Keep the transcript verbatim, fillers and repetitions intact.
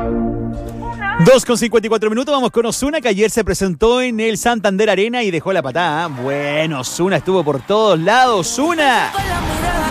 dos con cincuenta y cuatro minutos, vamos con Ozuna, que ayer se presentó en el Santander Arena y dejó la patada. Bueno, Ozuna estuvo por todos lados. ¡Ozuna!